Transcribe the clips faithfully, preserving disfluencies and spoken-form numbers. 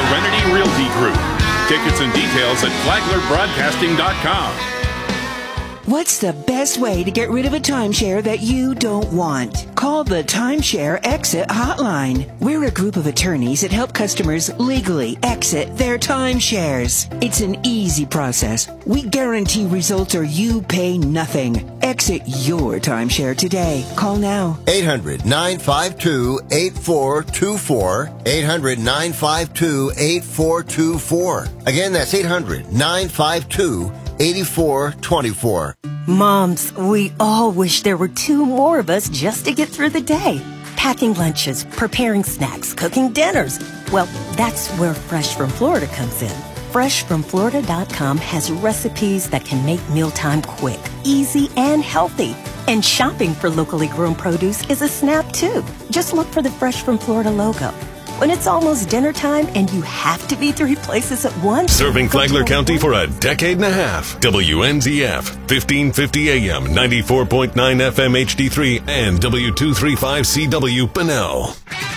Serenity Realty Group. Tickets and details at flagler broadcasting dot com. What's the best way to get rid of a timeshare that you don't want? Call the Timeshare Exit Hotline. We're a group of attorneys that help customers legally exit their timeshares. It's an easy process. We guarantee results or you pay nothing. Exit your timeshare today. Call now. eight hundred, nine five two, eight four two four. eight hundred, nine five two, eight four two four. Again, that's eight hundred, nine five two, eight four two four. Moms, we all wish there were two more of us just to get through the day. Packing lunches, preparing snacks, cooking dinners. Well, that's where Fresh from Florida comes in. fresh from florida dot com has recipes that can make mealtime quick, easy, and healthy. And shopping for locally grown produce is a snap, too. Just look for the Fresh from Florida logo. When it's almost dinner time and you have to be three places at once. Serving Flagler County for a decade and a half. W N Z F, fifteen fifty A M, ninety-four point nine F M H D three, and W two thirty-five C W Bunnell.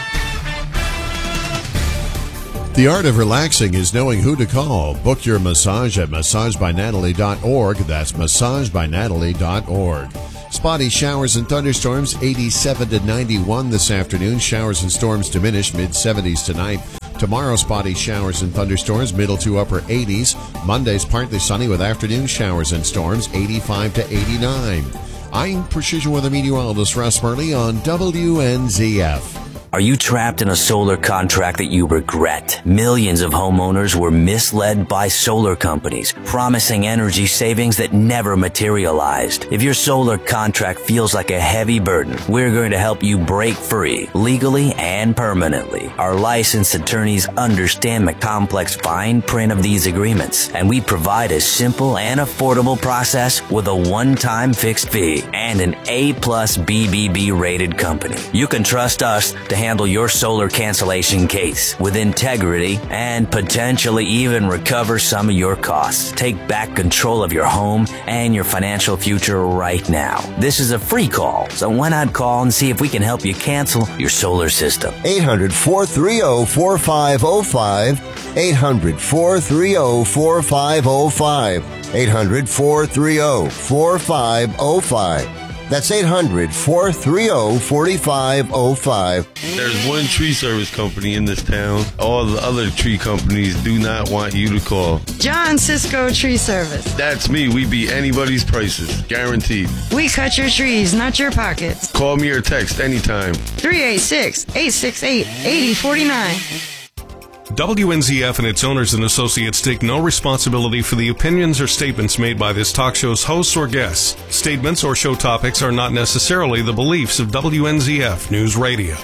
The art of relaxing is knowing who to call. Book your massage at massage by natalie dot org. That's massage by natalie dot org. Spotty showers and thunderstorms, eighty-seven to ninety-one this afternoon. Showers and storms diminish, mid seventies tonight. Tomorrow, spotty showers and thunderstorms, middle to upper eighties. Monday's partly sunny with afternoon showers and storms, eighty-five to eighty-nine. I'm Precision Weather Meteorologist Russ Murley on W N Z F. Are you trapped in a solar contract that you regret? Millions of homeowners were misled by solar companies, promising energy savings that never materialized. If your solar contract feels like a heavy burden, we're going to help you break free, legally and permanently. Our licensed attorneys understand the complex fine print of these agreements, and we provide a simple and affordable process with a one-time fixed fee and an A plus B B B rated company. You can trust us to handle your solar cancellation case with integrity and potentially even recover some of your costs. Take back control of your home and your financial future right now. This is a free call, so why not call and see if we can help you cancel your solar system? eight hundred, four three zero, four five zero five. eight hundred, four three zero, four five zero five. eight hundred, four three zero, four five zero five. That's eight hundred, four three zero, four five zero five. There's one tree service company in this town. All the other tree companies do not want you to call. John Cisco Tree Service. That's me. We beat anybody's prices. Guaranteed. We cut your trees, not your pockets. Call me or text anytime. three eight six, eight six eight, eight zero four nine. W N Z F and its owners and associates take no responsibility for the opinions or statements made by this talk show's hosts or guests. Statements or show topics are not necessarily the beliefs of W N Z F News Radio.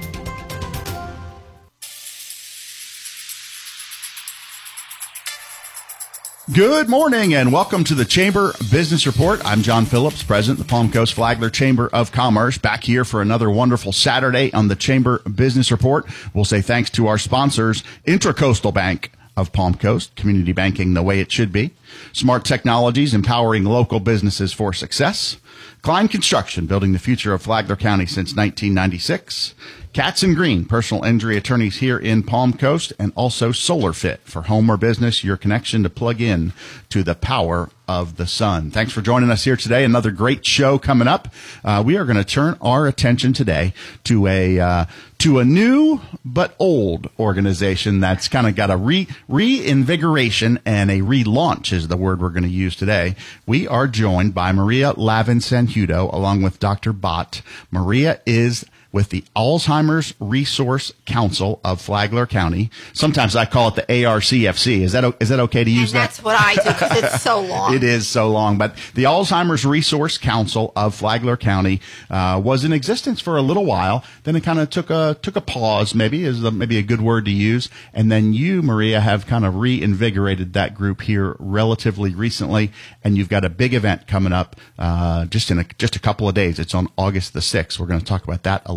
Good morning and welcome to the Chamber Business Report. I'm John Phillips, President of the Palm Coast Flagler Chamber of Commerce, back here for another wonderful Saturday on the Chamber Business Report. We'll say thanks to our sponsors, Intracoastal Bank of Palm Coast, community banking the way it should be. Smart Technologies, empowering local businesses for success. Klein Construction, building the future of Flagler County since nineteen ninety-six. Katz and Green, personal injury attorneys here in Palm Coast, and also SolarFit for home or business, your connection to plug in to the power of the sun. Thanks for joining us here today. Another great show coming up. Uh, we are going to turn our attention today to a uh, to a new but old organization that's kind of got a re reinvigoration and a relaunch is the word we're going to use today. We are joined by Maria Lavin Sanhudo along with Doctor Bott. Maria is with the Alzheimer's Resource Council of Flagler County. Sometimes I call it the A R C F C. Is that is that okay to use and that? That's what I do because it's so long. It is so long. But the Alzheimer's Resource Council of Flagler County uh, was in existence for a little while. Then it kind of took a took a pause, maybe is the, maybe a good word to use. And then you, Maria, have kind of reinvigorated that group here relatively recently. And you've got a big event coming up uh, just in a, just a couple of days. It's on August the sixth. We're going to talk about that a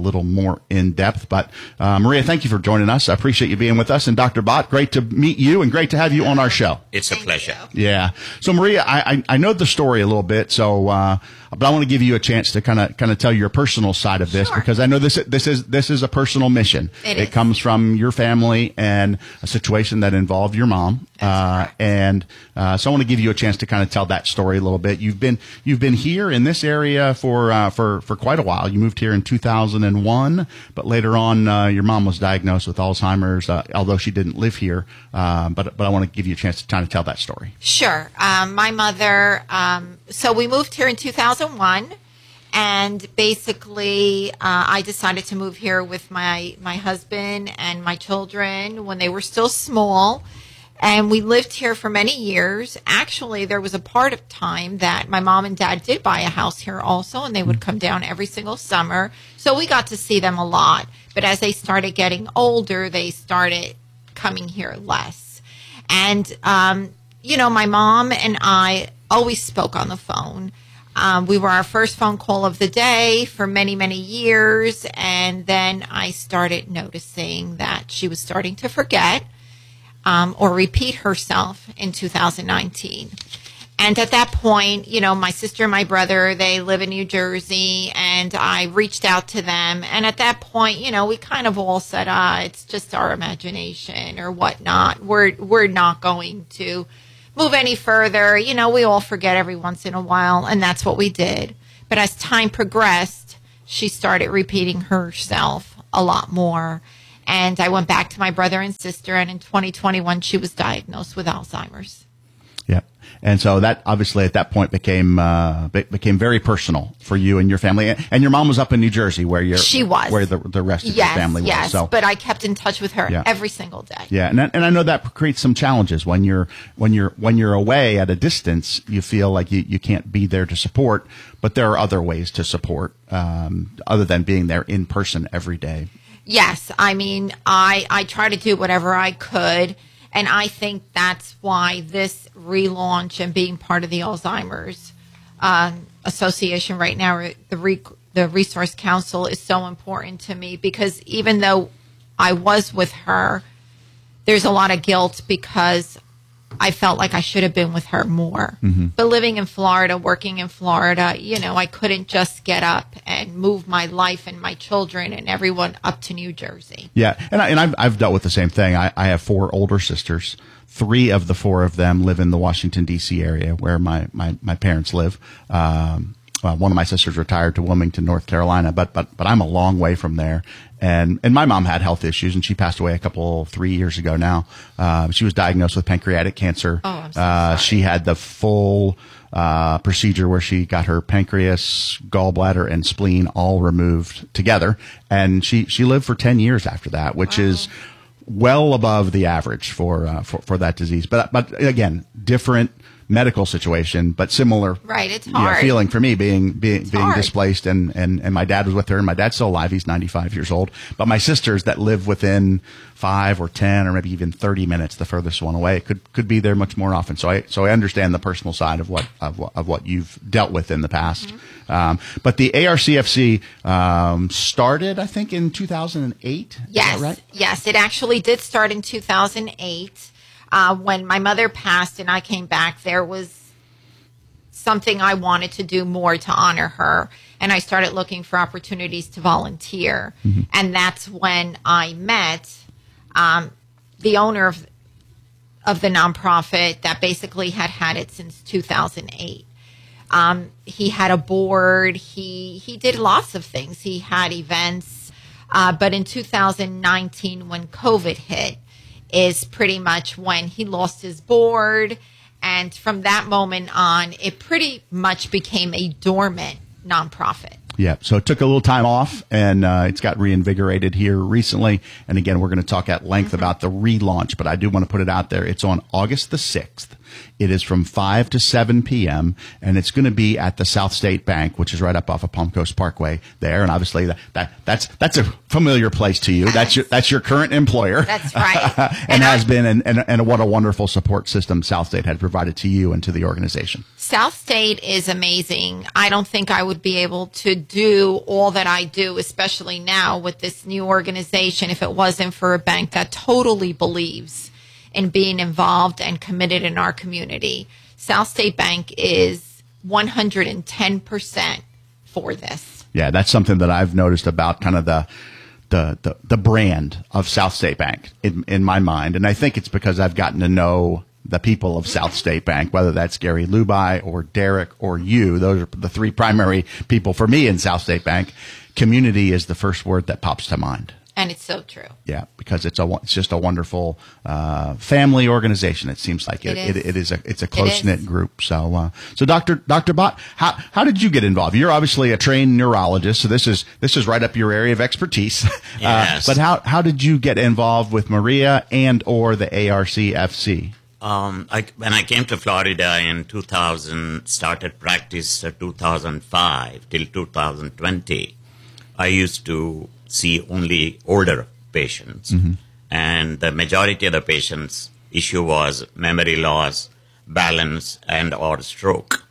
little more in depth. But uh, Maria, thank you for joining us. I appreciate you being with us. And Doctor Bott, great to meet you and great to have you on our show. It's a pleasure. Yeah. So Maria, I, I, I know the story a little bit, so uh, but I want to give you a chance to kind of kind of tell your personal side of this, Sure. because I know this this is this is a personal mission. It It is. comes from your family and a situation that involved your mom, uh, and uh, so I want to give you a chance to kind of tell that story a little bit. You've been you've been here in this area for uh, for for quite a while. You moved here in two thousand one, but later on uh, your mom was diagnosed with Alzheimer's, uh, although she didn't live here. Uh, but but I want to give you a chance to kind of tell that story. Sure. Um, my mother, um, so we moved here in two thousand one, and basically uh, I decided to move here with my, my husband and my children when they were still small, and we lived here for many years. Actually, there was a part of time that my mom and dad did buy a house here also, and they would come down every single summer, so we got to see them a lot. But as they started getting older, they started coming here less. And, um, you know, my mom and I always spoke on the phone. Um, we were our first phone call of the day for many, many years. And then I started noticing that she was starting to forget um, or repeat herself in two thousand nineteen. And at that point, you know, my sister and my brother, they live in New Jersey, and I reached out to them. And at that point, you know, we kind of all said, ah, it's just our imagination or whatnot. We're, we're not going to move any further. You know, we all forget every once in a while, and that's what we did. But as time progressed, she started repeating herself a lot more. And I went back to my brother and sister, and in twenty twenty-one, she was diagnosed with Alzheimer's. Yeah. And so that obviously at that point became uh, be- became very personal for you and your family. And your mom was up in New Jersey where you're, She was. where the, the rest of Yes, your family yes, was. So, but I kept in touch with her Yeah. every single day. yeah. And I, and I know that creates some challenges when you're when you're when you're away at a distance. You feel like you, you can't be there to support, but there are other ways to support um, other than being there in person every day. Yes, I mean, I I try to do whatever I could, and I think that's why this relaunch and being part of the Alzheimer's um, Association right now, or the re- the Resource Council, is so important to me, because even though I was with her, there's a lot of guilt because I felt like I should have been with her more. Mm-hmm. But living in Florida, working in Florida, you know, I couldn't just get up and move my life and my children and everyone up to New Jersey. Yeah, and, I, and I've, I've dealt with the same thing. I, I have four older sisters. Three of the four of them live in the Washington, D C area where my, my, my parents live. Um, well, one of my sisters retired to Wilmington, North Carolina, but but but I'm a long way from there. And and my mom had health issues, and she passed away a couple, three years ago now. Uh, she was diagnosed with pancreatic cancer. Oh, I'm so uh, sorry. She had the full uh, procedure where she got her pancreas, gallbladder, and spleen all removed together. And she, she lived for ten years after that, which Wow. is well above the average for, uh, for, for that disease. But, but again, different medical situation, but similar Right, it's you know, hard. feeling for me being, being, being hard. displaced. And, and, and my dad was with her, and my dad's still alive. He's ninety-five years old. But my sisters that live within five or ten or maybe even thirty minutes, the furthest one away, could, could be there much more often. So I, so I understand the personal side of what, of what, of what you've dealt with in the past. Mm-hmm. Um, but the A R C F C, um, started, I think, in two thousand eight. Yes, Is that right? yes, it actually did start in two thousand eight. Uh, when my mother passed and I came back, there was something I wanted to do more to honor her. And I started looking for opportunities to volunteer. Mm-hmm. And that's when I met um, the owner of, of the nonprofit that basically had had it since two thousand eight. Um, he had a board. He, he did lots of things. He had events. Uh, but in two thousand nineteen, when COVID hit, is pretty much when he lost his board. And from that moment on, it pretty much became a dormant nonprofit. Yeah, so it took a little time off, and uh, it's got reinvigorated here recently. And again, we're going to talk at length Mm-hmm. about the relaunch, but I do want to put it out there. It's on August the sixth. It is from five to seven p.m., and it's going to be at the South State Bank, which is right up off of Palm Coast Parkway there. And obviously that, that that's that's a familiar place to you. That's your that's your current employer. That's right. and, and has I, been, and, and, and what a wonderful support system South State had provided to you and to the organization. South State is amazing. I don't think I would be able to do all that I do, especially now with this new organization, if it wasn't for a bank that totally believes in being involved and committed in our community. South State Bank is one hundred ten percent for this. Yeah, that's something that I've noticed about kind of the the the, the brand of South State Bank in, in my mind. And I think it's because I've gotten to know the people of South State Bank, whether that's Gary Lubai or Derek or you. Those are the three primary people for me in South State Bank. Community is the first word that pops to mind. And it's so true. Yeah, because it's a it's just a wonderful uh, family organization. It seems like it. It is, it, it is a it's a close knit group. So uh, so Doctor Doctor Bott, how how did you get involved? You're obviously a trained neurologist, so this is this is right up your area of expertise. Yes. uh, but how how did you get involved with Maria and or the A R C F C? Um, I, when I came to Florida in two thousand, started practice uh, two thousand five till two thousand twenty, I used to see only older patients. Mm-hmm. And the majority of the patients' issue was memory loss, balance, and or stroke.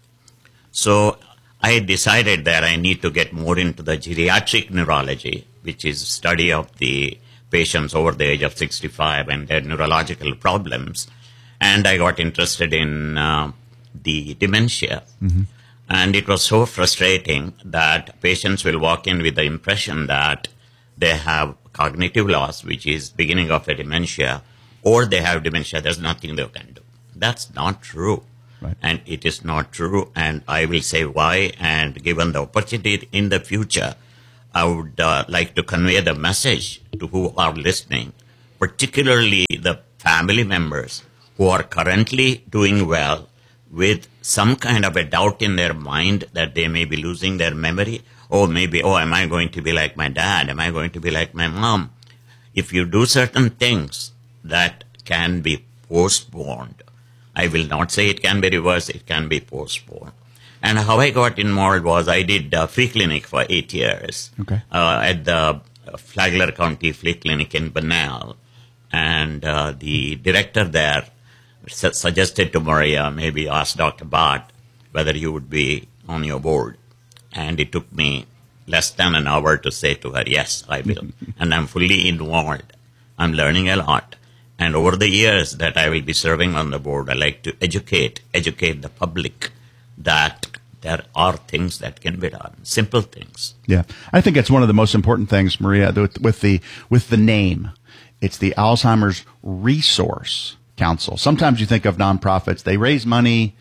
So I decided that I need to get more into the geriatric neurology, which is study of the patients over the age of sixty-five and their neurological problems. And I got interested in uh, the dementia. Mm-hmm. And it was so frustrating that patients will walk in with the impression that they have cognitive loss, which is beginning of a dementia, or they have dementia, there's nothing they can do. That's not true. Right. And it is not true. And I will say why. And given the opportunity in the future, I would uh, like to convey the message to who are listening, particularly the family members who are currently doing well with some kind of a doubt in their mind that they may be losing their memory. Oh, maybe, oh, am I going to be like my dad? Am I going to be like my mom? If you do certain things that can be postponed, I will not say it can be reversed, it can be postponed. And how I got involved was I did a flea clinic for eight years okay. uh, at the Flagler County Flea Clinic in Bunnell. And uh, the director there su- suggested to Maria, maybe ask Doctor Bott whether you would be on your board. And it took me less than an hour to say to her, yes, I will. And I'm fully involved. I'm learning a lot. And over the years that I will be serving on the board, I like to educate, educate the public that there are things that can be done, simple things. Yeah, I think it's one of the most important things, Maria, with, with the with the name. It's the Alzheimer's Resource Council. Sometimes you think of nonprofits, they raise money,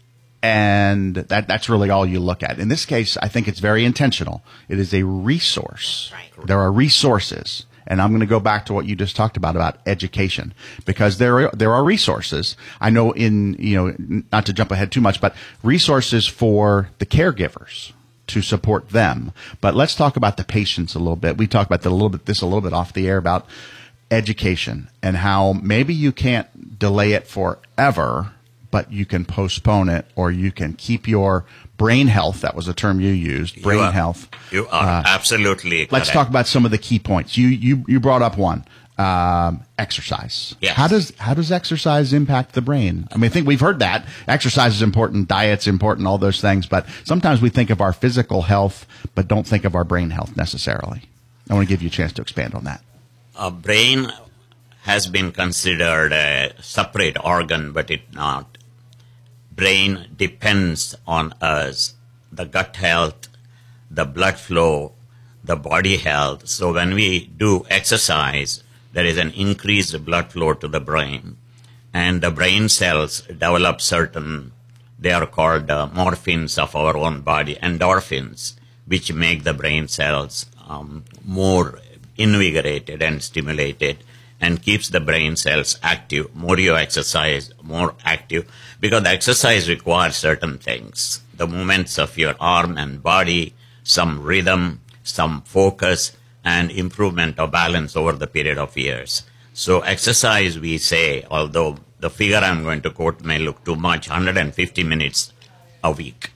and that that's really all you look at. In this case, I think it's very intentional. It is a resource. Right. There are resources. And I'm going to go back to what you just talked about, about education, because there are, there are resources. I know in, you know, not to jump ahead too much, but resources for the caregivers to support them. But let's talk about the patients a little bit. We talked about that a little bit, this a little bit off the air about education and how maybe you can't delay it forever, but you can postpone it, or you can keep your brain health. That was a term you used, brain you are, health. You are uh, absolutely correct. Let's talk about some of the key points. You you you brought up one, um, exercise. Yes. How does how does exercise impact the brain? I mean, I think we've heard that exercise is important, diet's important, all those things. But sometimes we think of our physical health, but don't think of our brain health necessarily. I want to give you a chance to expand on that. A brain has been considered a separate organ, but it not. Brain depends on us, the gut health, the blood flow, the body health. So when we do exercise, there is an increased blood flow to the brain. And the brain cells develop certain, they are called uh, morphines of our own body, endorphins, which make the brain cells um, more invigorated and stimulated, and keeps the brain cells active. More you exercise, more active, because the exercise requires certain things. The movements of your arm and body, some rhythm, some focus, and improvement of balance over the period of years. So exercise, we say, although the figure I'm going to quote may look too much, one hundred fifty minutes a week.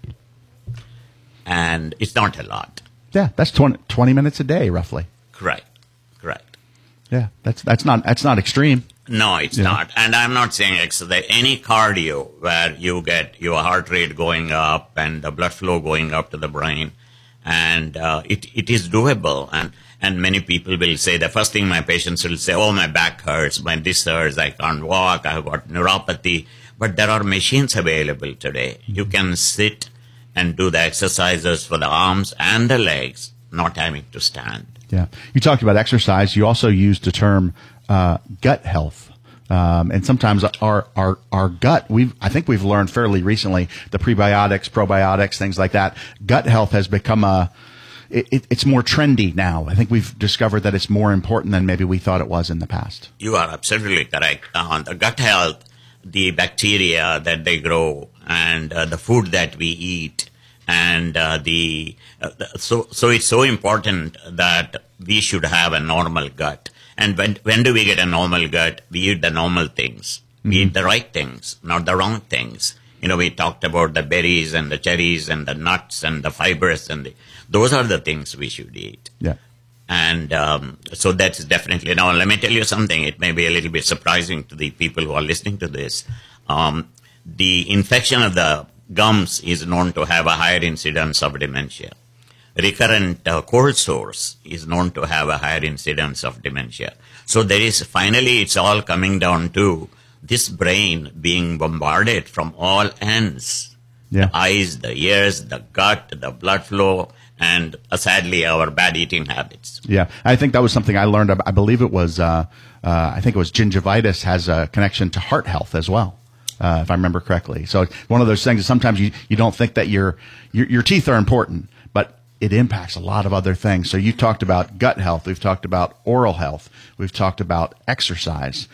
And it's not a lot. Yeah, that's twenty, twenty minutes a day, roughly. Correct. Correct. Yeah, that's that's not that's not extreme. No, it's Yeah. not. And I'm not saying exercise. Any cardio where you get your heart rate going up and the blood flow going up to the brain, and uh, it it is doable. And and many people will say, the first thing my patients will say, oh, my back hurts, my this hurts, I can't walk, I've got neuropathy. But there are machines available today. You can sit and do the exercises for the arms and the legs, not having to stand. Yeah. You talked about exercise. You also used the term uh, gut health. Um, and sometimes our, our, our gut, we've, I think we've learned fairly recently, the prebiotics, probiotics, things like that. Gut health has become a, it, it, it's more trendy now. I think we've discovered that it's more important than maybe we thought it was in the past. You are absolutely correct. Uh, the gut health, the bacteria that they grow, and uh, the food that we eat, and uh, the uh, so so it's so important that we should have a normal gut. And when when do we get a normal gut? We eat the normal things. We Mm-hmm. eat the right things, not the wrong things. You know, we talked about the berries and the cherries and the nuts and the fibers, and the, those are the things we should eat. Yeah. And um, so that's definitely. Now, let me tell you something. It may be a little bit surprising to the people who are listening to this. Um, the infection of the gums is known to have a higher incidence of dementia. Recurrent uh, cold sores is known to have a higher incidence of dementia. So there is, finally, it's all coming down to this brain being bombarded from all ends. Yeah. The eyes, the ears, the gut, the blood flow, and uh, sadly, our bad eating habits. Yeah. I think that was something I learned. I believe it was, uh, uh, I think it was gingivitis has a connection to heart health as well. Uh, if I remember correctly. So it's one of those things that sometimes you, you don't think that your, your, your teeth are important, but it impacts a lot of other things. So you talked about gut health. We've talked about oral health. We've talked about exercise.